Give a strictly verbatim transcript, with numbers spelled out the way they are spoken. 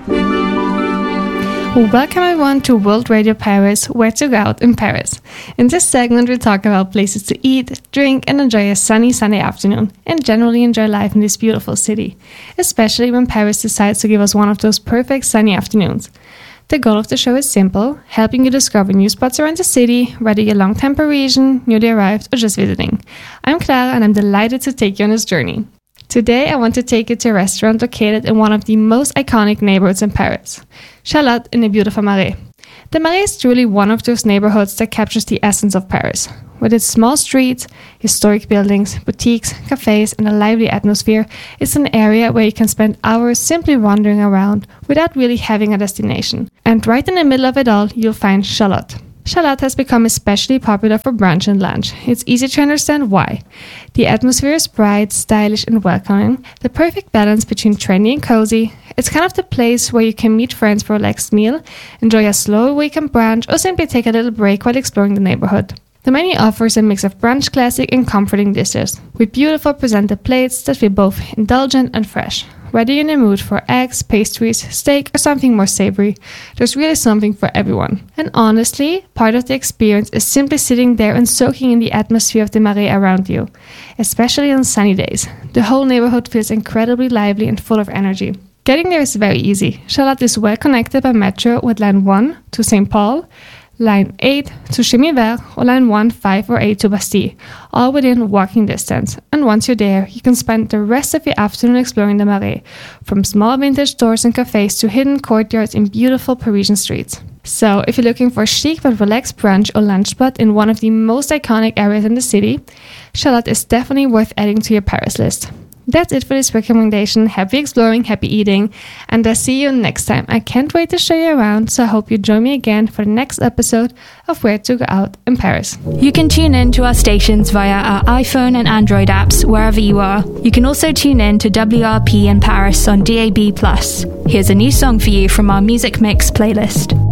Welcome everyone to World Radio Paris, Where to Go Out in Paris. In this segment we talk about places to eat, drink and enjoy a sunny Sunday afternoon and generally enjoy life in this beautiful city, especially when Paris decides to give us one of those perfect sunny afternoons. The goal of the show is simple, helping you discover new spots around the city, whether you're a long-time Parisian, newly arrived or just visiting. I'm Clara and I'm delighted to take you on this journey. Today I want to take you to a restaurant located in one of the most iconic neighborhoods in Paris, Charlotte in the beautiful Marais. The Marais is truly one of those neighborhoods that captures the essence of Paris. With its small streets, historic buildings, boutiques, cafes and a lively atmosphere, it's an area where you can spend hours simply wandering around without really having a destination. And right in the middle of it all, you'll find Charlotte. Charlotte has become especially popular for brunch and lunch. It's easy to understand why. The atmosphere is bright, stylish and welcoming, the perfect balance between trendy and cozy. It's kind of the place where you can meet friends for a relaxed meal, enjoy a slow weekend brunch or simply take a little break while exploring the neighborhood. The menu offers a mix of brunch classic and comforting dishes, with beautiful presented plates that feel both indulgent and fresh. Whether you're in the mood for eggs, pastries, steak, or something more savory, there's really something for everyone. And honestly, part of the experience is simply sitting there and soaking in the atmosphere of the Marais around you, especially on sunny days. The whole neighborhood feels incredibly lively and full of energy. Getting there is very easy. Charlotte is well connected by metro with line one to Saint Paul, line eight to Chemin Vert, or line one, five or eight to Bastille, all within walking distance. And once you're there, you can spend the rest of your afternoon exploring the Marais, from small vintage stores and cafes to hidden courtyards in beautiful Parisian streets. So, if you're looking for a chic but relaxed brunch or lunch spot in one of the most iconic areas in the city, Charlotte is definitely worth adding to your Paris list. That's it for this recommendation. Happy exploring, happy eating, and I'll see you next time. I can't wait to show you around, so I hope you join me again for the next episode of Where to Go Out in Paris. You can tune in to our stations via our iPhone and Android apps wherever you are. You can also tune in to W R P in Paris on D A B plus. Here's a new song for you from our Music Mix playlist.